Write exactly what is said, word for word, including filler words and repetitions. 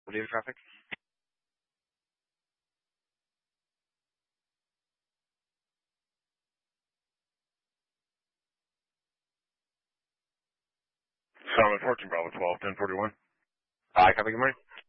Leave traffic. Solid fourteen, Bravo twelve, ten forty-one. Hi, copy, good morning.